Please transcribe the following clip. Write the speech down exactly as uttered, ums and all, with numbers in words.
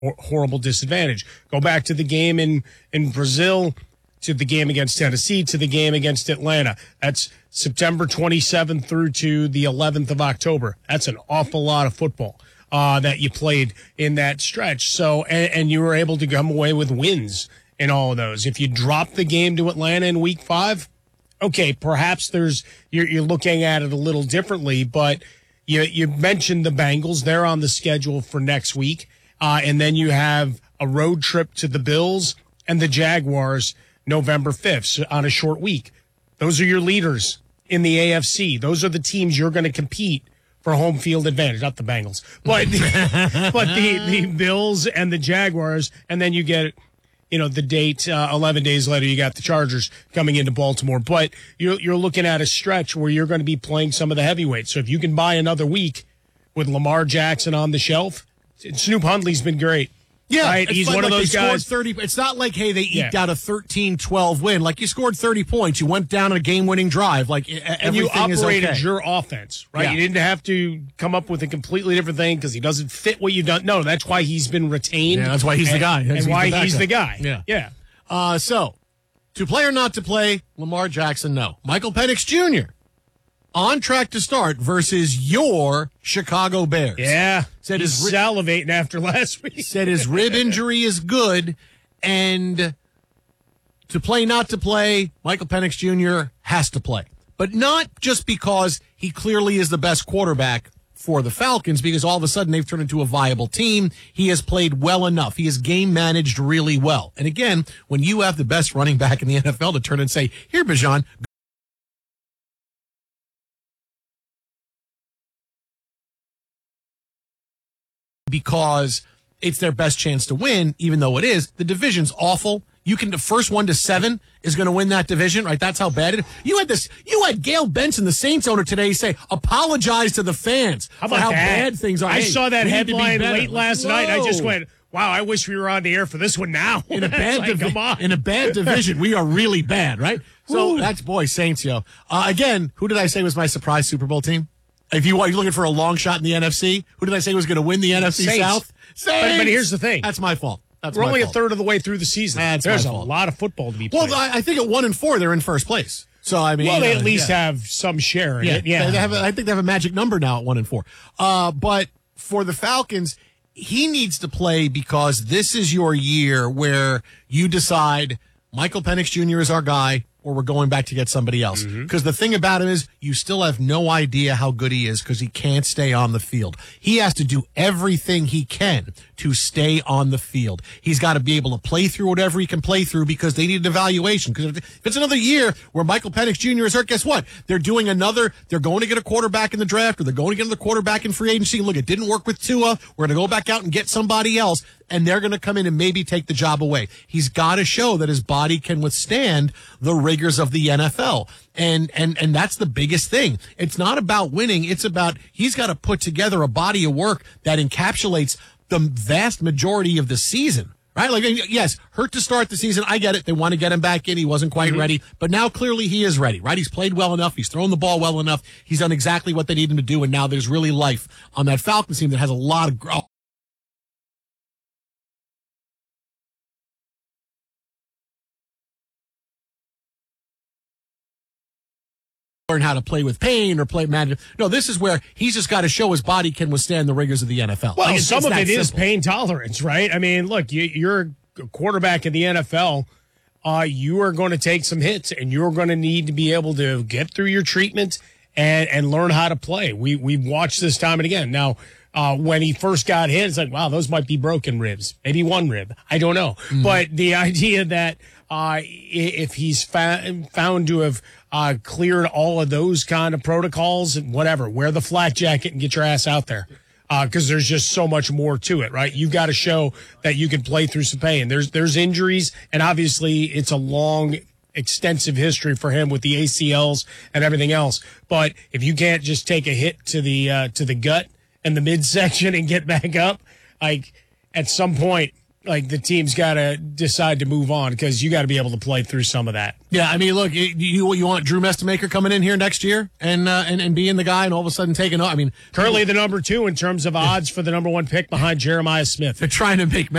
hor- horrible disadvantage. Go back to the game in, in Brazil, to the game against Tennessee, to the game against Atlanta. That's September twenty-seventh through to the eleventh of October. That's an awful lot of football uh, that you played in that stretch. So, and, and you were able to come away with wins in all of those. If you drop the game to Atlanta in week five, okay, perhaps there's you're, you're looking at it a little differently, but you you mentioned the Bengals. They're on the schedule for next week. Uh, and then you have a road trip to the Bills and the Jaguars November fifth so on a short week. Those are your leaders in the A F C. Those are the teams you're going to compete for home field advantage, not the Bengals, but the, but the, the Bills and the Jaguars. And then you get, you know, the date, uh, eleven days later, you got the Chargers coming into Baltimore. But you're, you're looking at a stretch where you're going to be playing some of the heavyweights. So if you can buy another week with Lamar Jackson on the shelf, Snoop Hundley's been great. Yeah, right? He's like, one like of those they guys. Scored thirty. It's not like, hey, they eked Yeah. out a thirteen twelve win. Like, you scored thirty points. You went down a game-winning drive. Like, e- And you everything is operated okay. your offense, right? Yeah. You didn't have to come up with a completely different thing because he doesn't fit what you've done. No, that's why he's been retained. Yeah, that's why he's the and, guy. And That's- why he's the he's the backup. guy. Yeah. Yeah. Uh, so, to play or not to play, Lamar Jackson, no. Michael Penix Junior on track to start versus your Chicago Bears. Yeah. Said he's his ri- salivating after last week. Said his rib injury is good, and to play, not to play, Michael Penix Junior has to play. But not just because he clearly is the best quarterback for the Falcons, because all of a sudden they've turned into a viable team. He has played well enough. He has game managed really well. And again, when you have the best running back in the N F L to turn and say, here, Bijan, because it's their best chance to win, even though it is. The division's awful. You can, the first one to seven is going to win that division, right? That's how bad it is. You had this, you had Gail Benson, the Saints owner today, say, apologize to the fans How for about how that? bad things are. I Hey, saw that we need to be headline better. late last night. I just Whoa. went, wow, I wish we were on the air for this one now. in a bad Like, divi- come on. in a bad division, we are really bad, right? So Woo. that's boy Saints, yo. Uh, again, who did I say was my surprise Super Bowl team? If you are you're looking for a long shot in the N F C, who did I say was going to win the N F C Saints. South? Saints. But, but here's the thing. That's my fault. That's We're my only fault. a third of the way through the season. That's There's my a fault. lot of football to be played. Well, I, I think at one and four, they're in first place. So I mean, well, they uh, at least yeah. have some share in Yeah, it. Yeah. They have a, I think they have a magic number now at one and four. Uh, but for the Falcons, he needs to play because this is your year where you decide Michael Penix Junior is our guy, or we're going back to get somebody else. Because the thing about him is you still have no idea how good he is because he can't stay on the field. He has to do everything he can to stay on the field. He's got to be able to play through whatever he can play through because they need an evaluation. Because if it's another year where Michael Penix Junior is hurt, guess what? They're doing another, they're going to get a quarterback in the draft, or they're going to get another quarterback in free agency. Look, it didn't work with Tua. We're going to go back out and get somebody else, and they're going to come in and maybe take the job away. He's got to show that his body can withstand the rigors of the N F L. And, and, and that's the biggest thing. It's not about winning. It's about, he's got to put together a body of work that encapsulates the vast majority of the season, right? Like, yes, hurt to start the season. I get it. They want to get him back in. He wasn't quite Mm-hmm. ready, but now clearly he is ready, right? He's played well enough. He's thrown the ball well enough. He's done exactly what they need him to do. And now there's really life on that Falcons team that has a lot of growth. Learn how to play with pain or play manage. No, this is where he's just got to show his body can withstand the rigors of the N F L. Well, Like, it's- some it's of that it is simple. pain tolerance, right? I mean, look, you, you're a quarterback in the N F L. Uh, you are going to take some hits, and you're going to need to be able to get through your treatment and and learn how to play. We we've watched this time and again. Now, uh, when he first got hit, it's like, wow, those might be broken ribs, maybe one rib. I don't know, Mm-hmm. but the idea that uh, i- if he's fa- found to have uh, cleared all of those kind of protocols and whatever, wear the flak jacket and get your ass out there. Because there's just so much more to it, right? You've got to show that you can play through some pain. There's there's injuries, and obviously it's a long, extensive history for him with the A C Ls and everything else. But if you can't just take a hit to the uh, to the gut and the midsection and get back up, like at some point like the team's got to decide to move on because you got to be able to play through some of that. Yeah, I mean, look, you you want Drew Mestamaker coming in here next year and uh, and and being the guy, and all of a sudden taking off. I mean, currently the number two in terms of odds for the number one pick behind Jeremiah Smith. They're trying to make